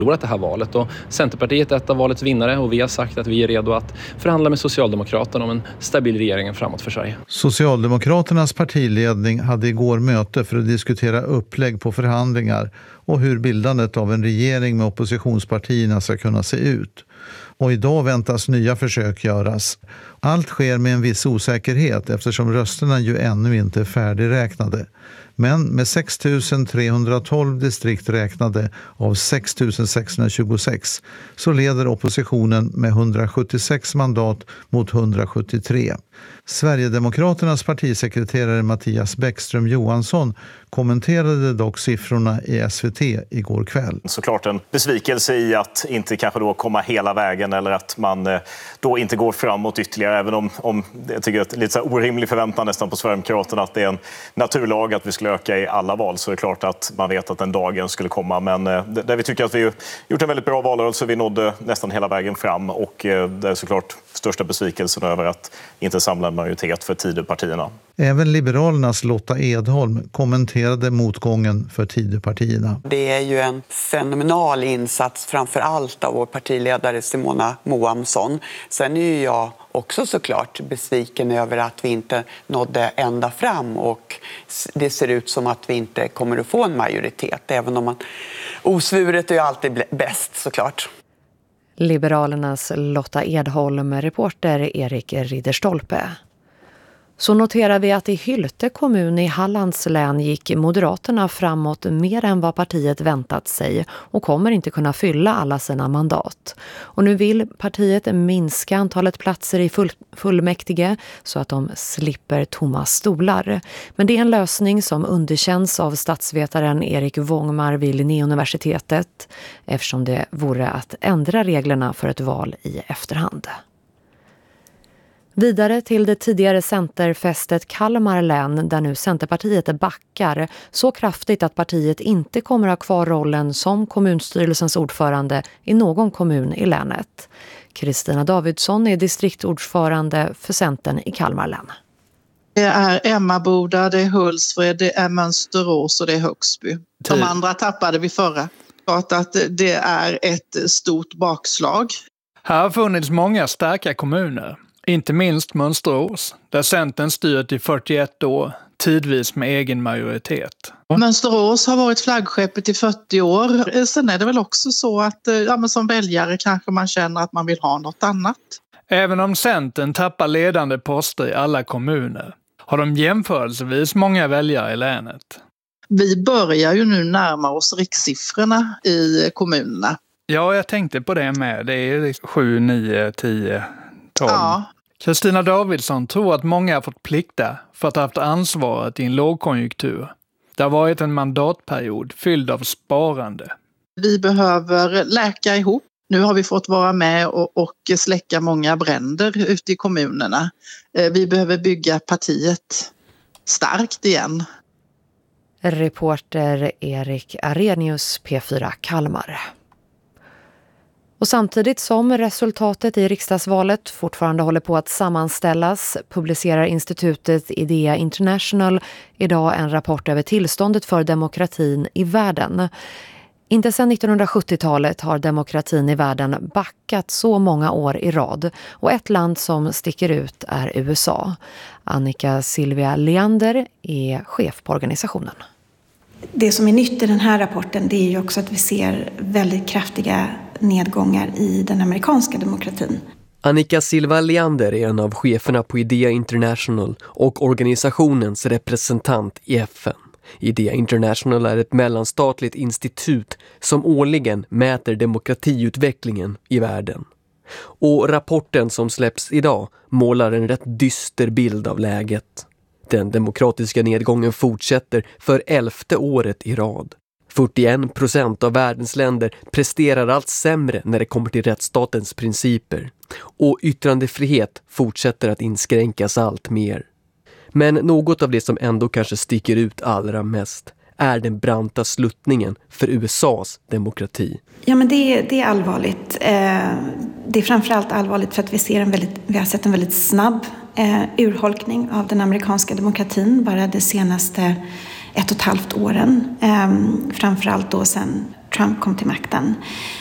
förlorat det här valet och Centerpartiet är ett av valets vinnare och vi har sagt att vi är redo att förhandla med Socialdemokraterna om en stabil regering framåt för Sverige. Socialdemokraternas partiledning hade igår möte för att diskutera upplägg på förhandlingar och hur bildandet av en regering med oppositionspartierna ska kunna se ut. Och idag väntas nya försök göras. Allt sker med en viss osäkerhet eftersom rösterna ju ännu inte är färdigräknade. Men med 6 312 distrikt räknade av 6 626 så leder oppositionen med 176 mandat mot 173. Sverigedemokraternas partisekreterare Mattias Bäckström Johansson kommenterade dock siffrorna i SVT igår kväll. Såklart en besvikelse i att inte kanske då komma hela vägen eller att man då inte går framåt ytterligare, även om jag tycker att lite så orimlig förväntan nästan på Sverigedemokraterna att det är en naturlag att vi skulle öka i alla val, så är det klart att man vet att den dagen skulle komma, men där vi tycker att vi gjort en väldigt bra valrörelse, vi nådde nästan hela vägen fram och det är såklart största besvikelsen över att inte samla en majoritet för Tidöpartierna. Även Liberalernas Lotta Edholm kommenterade motgången för Tidöpartierna. Det är ju en fenomenal insats framför allt av vår partiledare Simona Moamsson. Sen är ju jag också såklart besviken över att vi inte nådde ända fram och det ser ut som att vi inte kommer att få en majoritet, även om osvuret är ju alltid bäst såklart. Liberalernas Lotta Edholm, reporter Erik Ridderstolpe. Så noterar vi att i Hylte kommun i Hallands län gick Moderaterna framåt mer än vad partiet väntat sig och kommer inte kunna fylla alla sina mandat. Och nu vill partiet minska antalet platser i fullmäktige så att de slipper tomma stolar. Men det är en lösning som underkänns av statsvetaren Erik Wångmar vid Linnéuniversitetet eftersom det vore att ändra reglerna för ett val i efterhand. Vidare till det tidigare centerfästet Kalmar län där nu Centerpartiet backar så kraftigt att partiet inte kommer att ha kvar rollen som kommunstyrelsens ordförande i någon kommun i länet. Kristina Davidsson är distriktordförande för Centern i Kalmar län. Det är Emmaboda, det är Hultsfred, det är Mönsterås och det är Högsby. De andra tappade vi förra. Klart att det är ett stort bakslag. Här har funnits många starka kommuner. Inte minst Mönsterås, där Centern styrt i 41 år, tidvis med egen majoritet. Mönsterås har varit flaggskeppet i 40 år. Sen är det väl också så att som väljare kanske man känner att man vill ha något annat. Även om Centern tappar ledande poster i alla kommuner, har de jämförelsevis många väljare i länet. Vi börjar ju nu närma oss rikssiffrorna i kommunerna. Ja, jag tänkte på det med. Det är 7, 9, 10... Ja. Kristina Davidsson tror att många har fått plikta för att ha haft ansvaret i en lågkonjunktur. Det har varit en mandatperiod fylld av sparande. Vi behöver läka ihop. Nu har vi fått vara med och släcka många bränder ute i kommunerna. Vi behöver bygga partiet starkt igen. Reporter Erik Arrhenius, P4 Kalmar. Och samtidigt som resultatet i riksdagsvalet fortfarande håller på att sammanställas publicerar institutet Idea International idag en rapport över tillståndet för demokratin i världen. Inte sedan 1970-talet har demokratin i världen backat så många år i rad och ett land som sticker ut är USA. Annika Silvia Leander är chef på organisationen. Det som är nytt i den här rapporten det är ju också att vi ser väldigt kraftiga nedgångar i den amerikanska demokratin. Annika Silva Leander är en av cheferna på Idea International och organisationens representant i FN. Idea International är ett mellanstatligt institut som årligen mäter demokratiutvecklingen i världen. Och rapporten som släpps idag målar en rätt dyster bild av läget. Den demokratiska nedgången fortsätter för 11:e året i rad. 41% av världens länder presterar allt sämre när det kommer till rättsstatens principer. Och yttrandefrihet fortsätter att inskränkas allt mer. Men något av det som ändå kanske sticker ut allra mest är den branta sluttningen för USAs demokrati. Ja, men det är allvarligt. Det är framförallt allvarligt för att vi har sett en väldigt snabb urholkning av den amerikanska demokratin bara de senaste 1,5 åren. Framförallt då sedan Trump kom till makten.